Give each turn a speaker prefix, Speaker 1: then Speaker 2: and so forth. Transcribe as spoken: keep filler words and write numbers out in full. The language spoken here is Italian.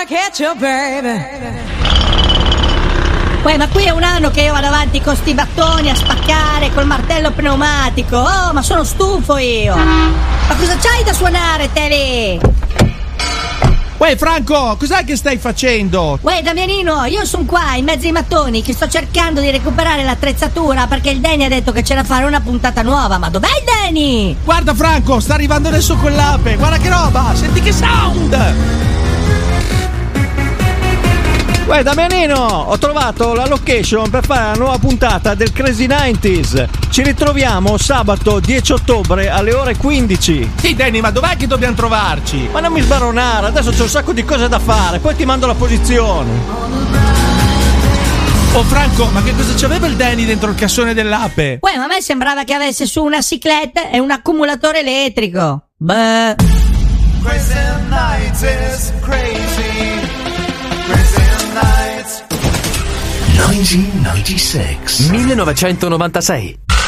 Speaker 1: catch you, baby. Uè, ma qui è un anno che io vado avanti con sti battoni a spaccare col martello pneumatico. Oh, ma sono stufo io. Ma cosa c'hai da suonare, te lì?
Speaker 2: Uè, Franco, cos'è che stai facendo?
Speaker 1: Uè, Damianino, io sono qua in mezzo ai mattoni che sto cercando di recuperare l'attrezzatura perché il Danny ha detto che c'è da fare una puntata nuova. Ma dov'è il Danny?
Speaker 2: Guarda, Franco, sta arrivando adesso con l'ape. Guarda che roba, senti che sound.
Speaker 3: Uè, Damianino, ho trovato la location per fare la nuova puntata del Crazy novanta. Ci ritroviamo sabato dieci ottobre alle ore quindici.
Speaker 2: Sì, Danny, ma dov'è che dobbiamo trovarci?
Speaker 3: Ma non mi sbaronare, adesso c'è un sacco di cose da fare, poi ti mando la posizione.
Speaker 2: Oh, Franco, ma che cosa c'aveva il Danny dentro il cassone dell'ape?
Speaker 1: Uè, ma a me sembrava che avesse su una cicletta e un accumulatore elettrico. Beh.
Speaker 4: Crazy nights is crazy. Crazy nights.
Speaker 5: millenovecentonovantasei